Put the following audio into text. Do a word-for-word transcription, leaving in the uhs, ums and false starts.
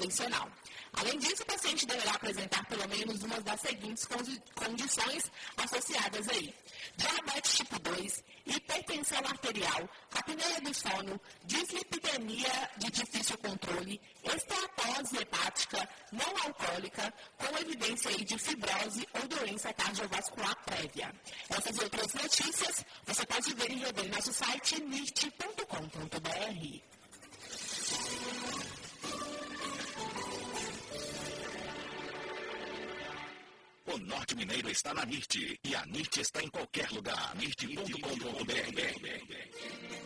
convencional. Além disso, o paciente deverá apresentar pelo menos uma das seguintes condições associadas aí: diabetes tipo dois, hipertensão arterial, apneia do sono, dislipidemia de difícil controle, esteatose hepática não alcoólica, com evidência aí de fibrose ou doença cardiovascular prévia. Essas e outras notícias você pode ver e rever em nosso site nirt ponto com ponto br. O Norte Mineiro está na Nirt e a Nirt está em qualquer lugar. nirt ponto com ponto br